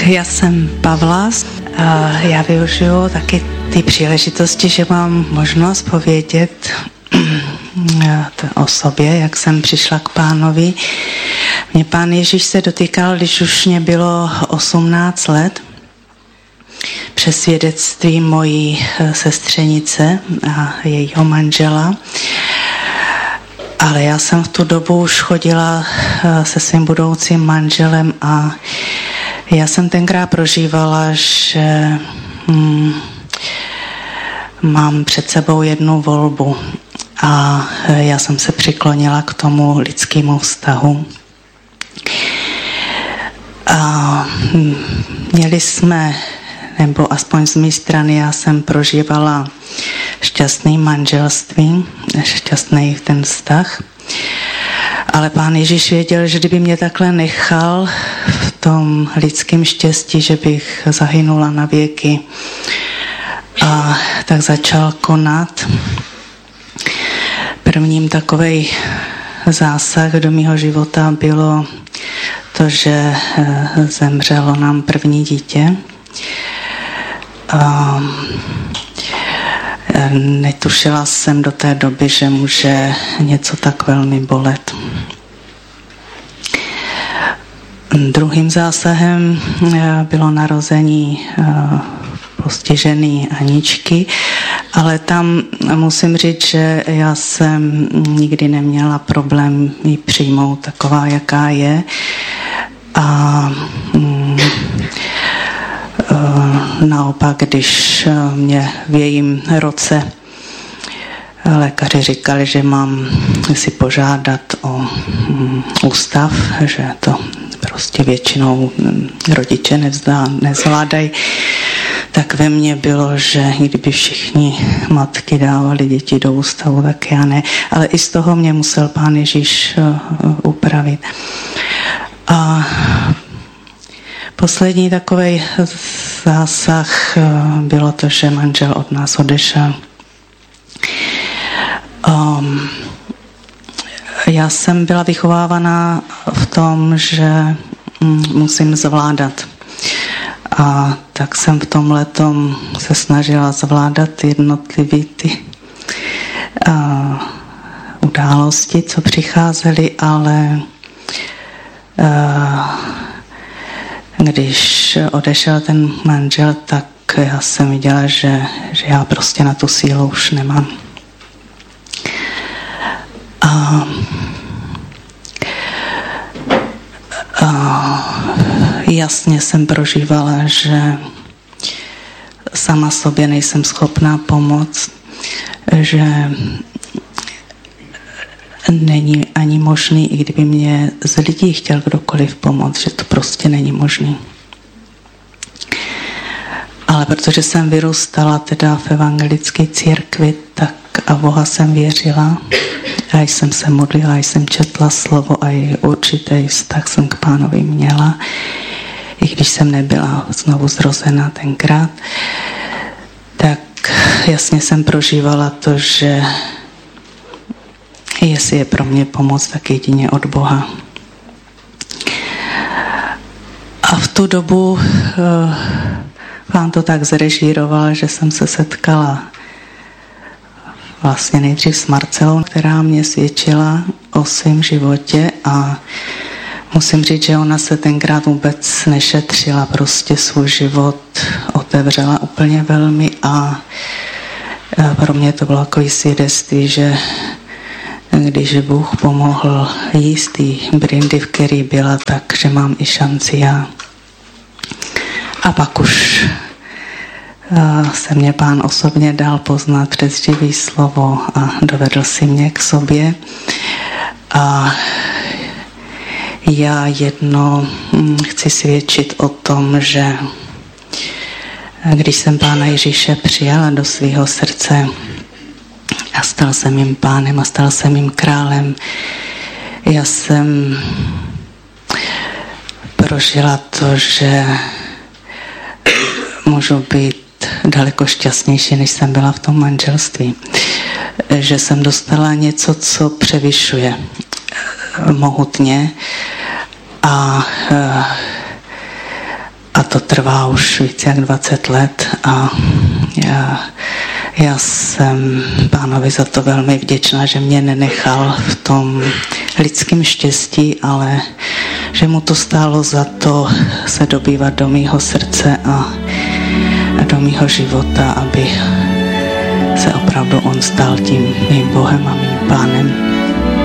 já jsem Pavla a já využiju taky ty příležitosti, že mám možnost povědět o sobě, jak jsem přišla k Pánovi. Mě Pán Ježíš se dotýkal, když už mě bylo 18 let, přes svědectví mojí sestřenice a jejího manžela. Ale já jsem v tu dobu už chodila se svým budoucím manželem a já jsem tenkrát prožívala, že mám před sebou jednu volbu a já jsem se přiklonila k tomu lidskému vztahu. A měli jsme, nebo aspoň z mé strany, já jsem prožívala šťastný manželství, šťastný ten vztah. Ale Pán Ježíš věděl, že kdyby mě takhle nechal v tom lidském štěstí, že bych zahynula na věky. A tak začal konat. Prvním takovej zásah do mého života bylo to, že zemřelo nám první dítě. Netušila jsem do té doby, že může něco tak velmi bolet. Druhým zásahem bylo narození postižené Aničky, ale tam musím říct, že já jsem nikdy neměla problém ji přijmout taková, jaká je. A naopak, když mě v jejím roce lékaři říkali, že mám si požádat o ústav, že to prostě většinou rodiče nezvládají, tak ve mně bylo, že kdyby všichni matky dávali děti do ústavu, tak já ne. Ale i z toho mě musel Pán Ježíš upravit. A poslední takovej zásah bylo to, že manžel od nás odešel. Já jsem byla vychovávaná v tom, že musím zvládat. A tak jsem v tom letom se snažila zvládat jednotlivé ty události, co přicházely, ale když odešel ten manžel, tak já jsem viděla, že já prostě na tu sílu už nemám. Jasně jsem prožívala, že sama sobě nejsem schopná pomoct, že není ani možný, i kdyby mě z lidí chtěl kdokoliv pomoct, že to prostě není možný. Ale protože jsem vyrůstala teda v evangelické církvi, tak a Boha jsem věřila, a jsem se modlila, jsem četla slovo a i určitý vztah jsem k Pánovi měla, i když jsem nebyla znovu zrozena tenkrát, tak jasně jsem prožívala to, že jestli je pro mě pomoc, tak jedině od Boha. A v tu dobu Pán to tak zrežíroval, že jsem se setkala vlastně nejdřív s Marcelou, která mě svědčila o svém životě a musím říct, že ona se tenkrát vůbec nešetřila, prostě svůj život otevřela úplně velmi a pro mě to bylo takové svědectví, že když Bůh pomohl jíst ty brindy, v který byla, takže mám i šanci já. A pak už se mě Pán osobně dal poznat přes živý slovo a dovedl si mě k sobě. A já jedno chci svědčit o tom, že když jsem Pána Ježíše přijala do svého srdce a stal se mým Pánem a stal se mým králem, já jsem prožila to, že můžu být daleko šťastnější, než jsem byla v tom manželství. Že jsem dostala něco, co převyšuje mohutně a to trvá už více jak 20 let a já jsem Pánovi za to velmi vděčná, že mě nenechal v tom lidském štěstí, ale že mu to stálo za to se dobývat do mýho srdce a do mýho života, aby se opravdu on stal tím mým Bohem a mým Pánem.